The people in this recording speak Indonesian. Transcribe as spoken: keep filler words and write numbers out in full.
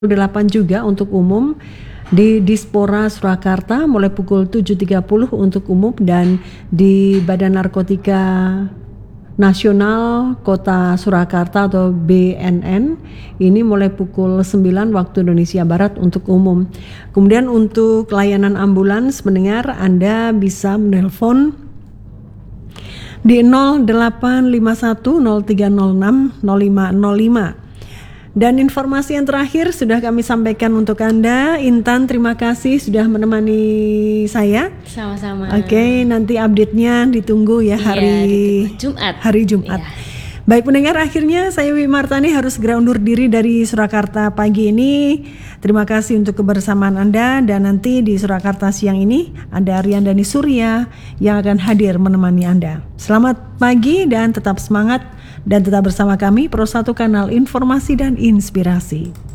delapan juga untuk umum di Dispora Surakarta mulai pukul tujuh tiga puluh untuk umum, dan di Badan Narkotika Nasional Kota Surakarta atau B N N ini mulai pukul sembilan waktu Indonesia Barat untuk umum. Kemudian untuk layanan ambulans mendengar, Anda bisa menelpon di nol delapan lima satu nol tiga nol enam nol lima nol lima. Dan informasi yang terakhir sudah kami sampaikan untuk Anda. Intan, terima kasih sudah menemani saya. Sama-sama. Oke, okay, nanti update-nya ditunggu ya hari iya, Jumat. Hari Jumat. Iya. Baik pendengar, akhirnya saya Wiwi Martani harus segera undur diri dari Surakarta pagi ini. Terima kasih untuk kebersamaan Anda, dan nanti di Surakarta siang ini ada Ariandani Surya yang akan hadir menemani Anda. Selamat pagi dan tetap semangat. Dan tetap bersama kami, Pro satu Kanal Informasi dan Inspirasi.